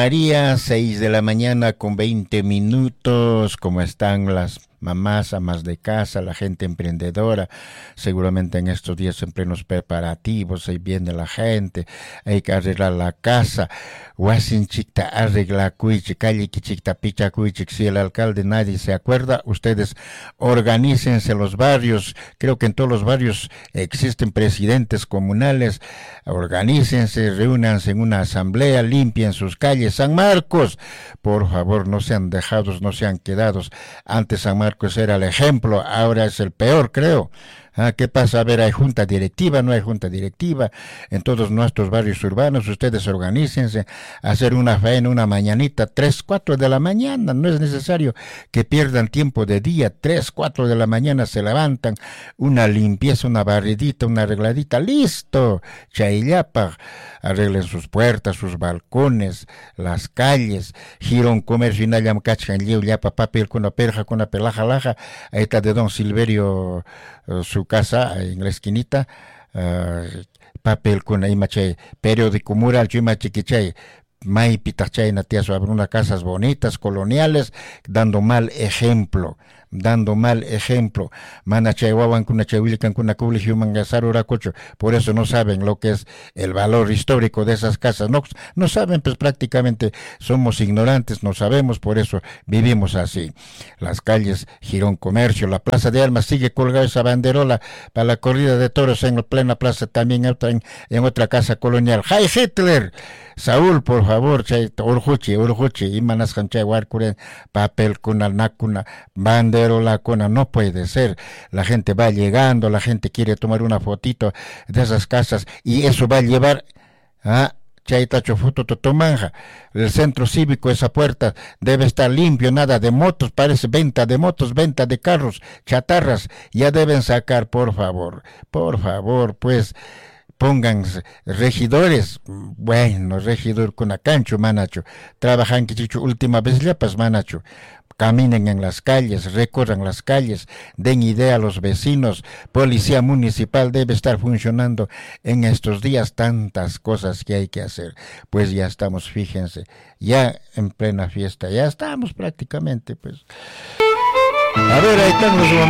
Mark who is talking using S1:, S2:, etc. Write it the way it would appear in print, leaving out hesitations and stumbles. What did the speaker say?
S1: María, 6 de la mañana con 20 minutos. ¿Cómo están las mamás, amas de casa, la gente emprendedora? Seguramente en estos días en plenos preparativos, ahí viene la gente, hay que arreglar la casa. Huasin chicta arregla cuichi, calle kichicta picha cuichi. Si el alcalde nadie se acuerda, ustedes organícense los barrios. Creo que en todos los barrios existen presidentes comunales. Organícense, reúnanse en una asamblea, limpien sus calles. San Marcos, por favor, no sean dejados, no sean quedados. Antes San Marcos era el ejemplo, ahora es el peor, creo. ¿Qué pasa? A ver, ¿hay junta directiva? ¿No hay junta directiva? En todos nuestros barrios urbanos, ustedes organícense, hacer una faena, una mañanita, 3, 4 de la mañana. No es necesario que pierdan tiempo de día. 3, 4 de la mañana se levantan, una limpieza, una barridita, una arregladita, listo. Chayllapa, arreglen sus puertas, sus balcones, las calles. Girón comercio, inayam cachan, llapa, papel con la perja, con la pelaja, laja. Ahí está de don Silverio, su casa en la esquinita, papel con ahí mache, periódico mural, chiquichay, mai pitachay natiaso, abren unas casas bonitas, coloniales, dando mal ejemplo. Manachay wawan kuna chawilican kuna kubli human gasarura cocho. Por eso no saben lo que es el valor histórico de esas casas. No saben, pues prácticamente somos ignorantes, no sabemos, por eso vivimos así. Las calles, Girón Comercio, la Plaza de Armas, sigue colgada esa banderola para la corrida de toros en la plena plaza, también en otra casa colonial. ¡Hay Hitler! Saúl, por favor, chay, urjuchi, imanas chay warkuren, papel kuna, nakuna, banderola kuna, no puede ser. La gente va llegando, la gente quiere tomar una fotito de esas casas y eso va a llevar a Chaitacho Futo Totomanja. El centro cívico, esa puerta debe estar limpio, nada de motos, parece venta de motos, venta de carros, chatarras, ya deben sacar, por favor, pues. Pongan regidores, bueno, regidor con acancho, manacho, trabajan que chicho última vez ya pues manacho, caminen en las calles, recorran las calles, den idea a los vecinos, policía municipal debe estar funcionando en estos días, tantas cosas que hay que hacer, pues ya estamos, fíjense, ya en plena fiesta, ya estamos prácticamente, pues. A ver, ahí están los